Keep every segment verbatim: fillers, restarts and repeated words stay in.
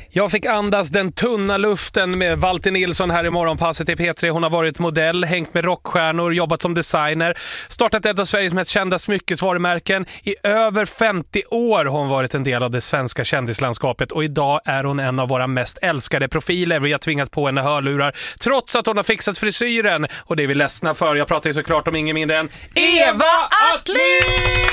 Jag fick andas den tunna luften med Walter Nilsson här i morgonpasset i P tre. Hon har varit modell, hängt med rockstjärnor, jobbat som designer, startat ett av Sveriges mest kända smyckesvarumärken. I över femtio år har hon varit en del av det svenska kändislandskapet och idag är hon en av våra mest älskade profiler. Vi har tvingat på henne hörlurar trots att hon har fixat frisyren och det är vi ledsna för. Jag pratar ju såklart om ingen mindre än Eva Attling!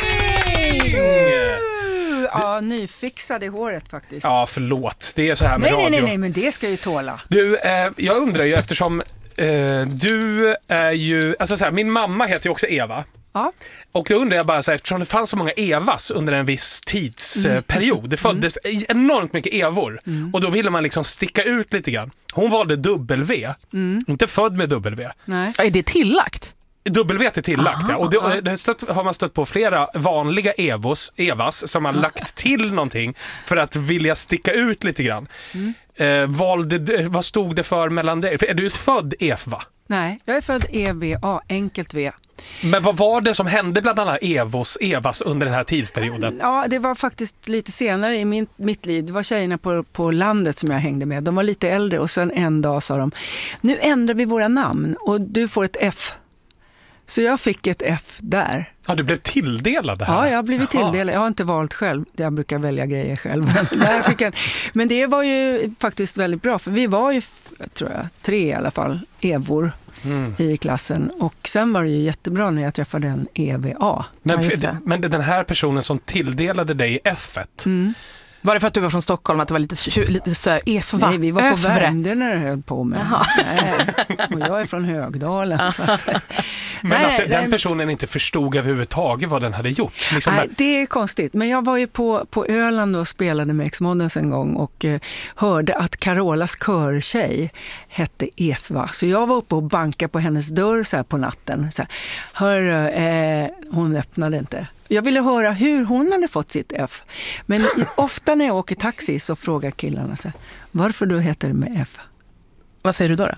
Ja, nyfixad i håret faktiskt. Ja, förlåt. Det är så här med nej, radio. Nej, nej, nej, men det ska ju tåla. Du, eh, jag undrar ju eftersom eh, du är ju... Alltså så här, min mamma heter ju också Eva. Ja. Och då undrar jag bara så här, eftersom det fanns så många Evas under en viss tidsperiod. Mm. Det föddes mm. enormt mycket Evor. Mm. Och då ville man liksom sticka ut lite grann. Hon valde W. Mm. Inte född med W. Nej. Är det tillagt? W är tillagt, aha, ja. Och det, det stött, har man stött på flera vanliga Evos, Evas som har lagt till någonting för att vilja sticka ut lite grann. Mm. Eh, valde, vad stod det för mellan dig? För är du född Eva? Nej, jag är född E V A, enkelt V. Men vad var det som hände bland alla Evos, Evas under den här tidsperioden? Ja, det var faktiskt lite senare i min, mitt liv. Det var tjejerna på, på landet som jag hängde med. De var lite äldre och sen en dag sa de, nu ändrar vi våra namn och du får ett F. Så jag fick ett F där. Ja, du blev tilldelad det här? Ja, jag har blivit tilldelad. Jag har inte valt själv. Jag brukar välja grejer själv. där fick jag... Men det var ju faktiskt väldigt bra. För vi var ju, tror jag, tre i alla fall, Evor mm. i klassen. Och sen var det ju jättebra när jag träffade en E V A. Men, ja, men den här personen som tilldelade dig F-et... Mm. Var det för att du var från Stockholm att det var lite, lite så Efva? Nej, vi var på Värmdö när det höll på med. Nej, och jag är från Högdalen. Så att, men nej, att den nej, personen inte förstod överhuvudtaget vad den hade gjort. Liksom nej, där... det är konstigt. Men jag var ju på, på Öland och spelade med X-Modens en gång och eh, hörde att Carolas körtjej hette Efva. Så jag var uppe och bankade på hennes dörr så här på natten. Så här, hör, eh, hon öppnade inte. Jag ville höra hur hon hade fått sitt F. Men ofta när jag åker taxi så frågar killarna så här, varför du heter det med F? Vad säger du då då?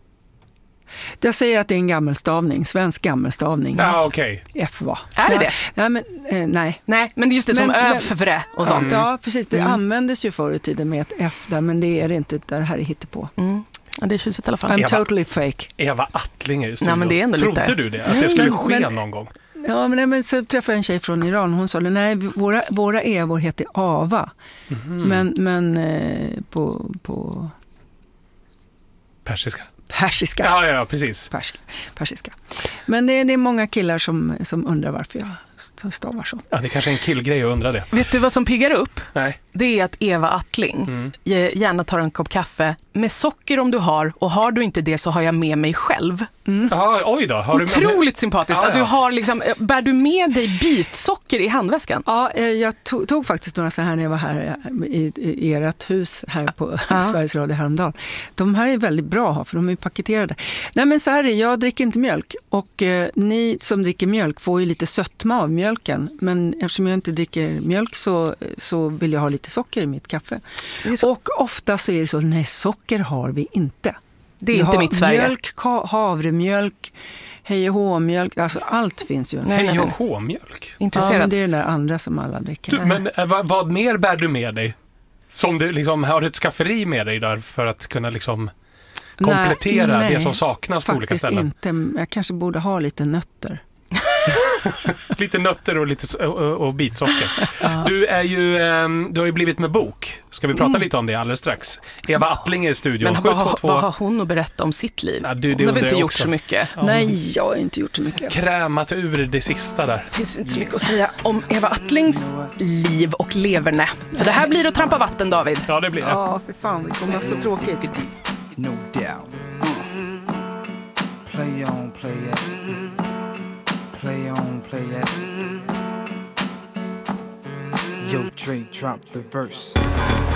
Jag säger att det är en gammelstavning, svensk gammelstavning. Ja, okej. Okay. F va. Är det ja, det? Nej, men eh, nej. Nej, men det är just det men, som men, övre och sånt. Ja, precis. Det mm. användes ju förr i tiden med ett F där, men det är det inte. Det här är hittepå. Mm. Ja, det är tjusigt i alla fall. I'm Eva, totally fake. Eva Attling är just det. Nej, men det är ändå Trodde lite... du det? Att det skulle men, ske men, någon gång? Ja, men, men så träffade jag en tjej från Iran. Hon sa, nej, våra, våra Evor heter Ava. Mm. Men, men eh, på, på... Persiska? Persiska. Ja, ja, precis. Persiska. Persiska. Men det är, det är många killar som, som undrar varför jag stavar så. Ja, det är kanske är en killgrej att undra det. Vet du vad som piggar upp? Nej. Det är att Eva Attling mm. gärna tar en kopp kaffe med socker om du har, och har du inte det så har jag med mig själv. Mm. Ja, oj då. Har Otroligt du sympatiskt. Ja, att du ja. har liksom, bär du med dig bitsocker i handväskan? Ja, jag tog, tog faktiskt några så här när jag var här i, i ert hus här på ja. Sveriges Radio häromdagen. De här är väldigt bra att ha för de är paketerade. Nej, men så här är jag dricker inte mjölk och eh, ni som dricker mjölk får ju lite sötma av mjölken. Men eftersom jag inte dricker mjölk så, så vill jag ha lite socker i mitt kaffe. Och ofta så är det så, nej, socker har vi inte. Det är vi inte mitt Sverige. Mjölk, havremjölk, hej och hå-mjölk, alltså allt finns ju. Hej och hå-mjölk? Intresserad. Ja, men det är den där andra som alla dricker. Du, men vad, vad mer bär du med dig? Som du liksom har ett skafferi med dig där för att kunna liksom komplettera nej, det som saknas på olika ställen? Faktiskt inte. Jag kanske borde ha lite nötter. Lite nötter och lite och, och bitsocker. Ja. Du är ju du har ju blivit med bok. Ska vi prata mm. lite om det alldeles strax? Eva Attling är i studion. Men vad, sju två två. Vad har hon att berätta om sitt liv? Ja, du, hon har väl inte gjort också. så mycket? Ja. Nej, jag har inte gjort så mycket. Krämat ur det sista där. Det finns inte så mycket att säga om Eva Attlings liv och leverne. Så det här blir att trampa vatten, David. Ja, det blir det. Ja, för fan, det kommer så tråkigt. No doubt. Play on, play it. Play on, play it. Yo, Dre, drop the verse.